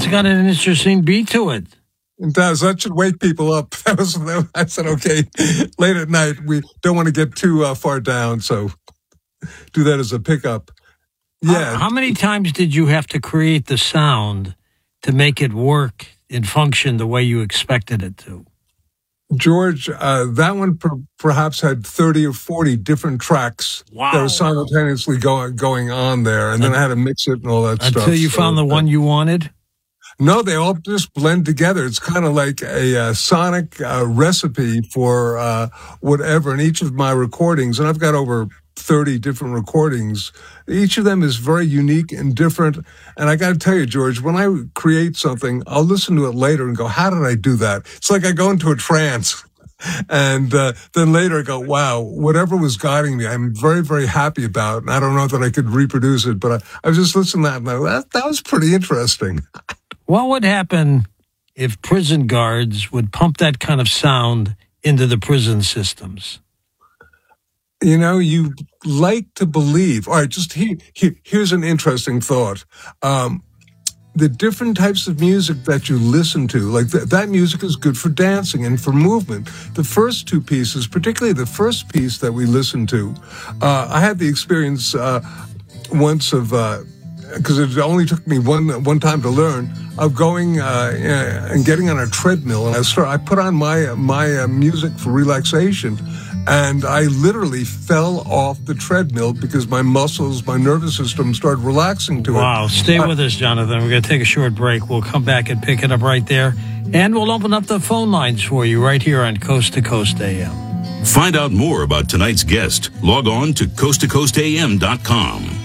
got an interesting beat to it. It does. That should wake people up. I said, okay, late at night, we don't want to get too far down, so do that as a pickup. Yeah. How many times did you have to create the sound to make it work and function the way you expected it to? George, that one perhaps had 30 or 40 different tracks that were simultaneously going on there, and then I had to mix it and all that stuff. Until you found the one you wanted? No, they all just blend together. It's kind of like a sonic recipe for whatever in each of my recordings, and I've got over 30 different recordings. Each of them is very unique and different. And I got to tell you, George, when I create something, I'll listen to it later and go, how did I do that? It's like I go into a trance. And then later I go, wow, whatever was guiding me, I'm very, very happy about. And I don't know that I could reproduce it, but I was just listening to that and I went, that was pretty interesting. What would happen if prison guards would pump that kind of sound into the prison systems? You know, you like to believe. All right, just here's an interesting thought. The different types of music that you listen to, like that music is good for dancing and for movement. The first two pieces, particularly the first piece that we listened to, I had the experience once of, because it only took me one time to learn, of going and getting on a treadmill, and I put on my music for relaxation. And I literally fell off the treadmill because my muscles, my nervous system started relaxing to it. Wow. Stay with us, Jonathan. We're going to take a short break. We'll come back and pick it up right there. And we'll open up the phone lines for you right here on Coast to Coast AM. Find out more about tonight's guest. Log on to coasttocoastam.com.